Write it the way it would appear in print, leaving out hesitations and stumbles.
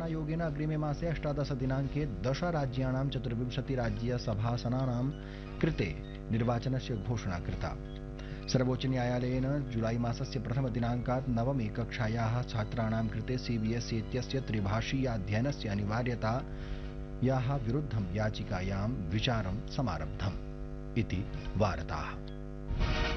निर्वाचनायोगेन अग्रिमे मासे 18 दिनाङ्के 10 राज्याणां 24 राज्यसभासनानां कृते निर्वाचनस्य घोषणा कृता। सर्वोच्च न्यायालयेन जुलाई मासस्य प्रथमदिनाङ्कात् नवमी कक्षायाः छात्राणां कृते सीबीएसई इत्यस्य त्रिभाषीयाध्ययनस्य अनिवार्यतायाः विरुद्धं याचिकायां विचारं समारब्धम् इति वार्ताः।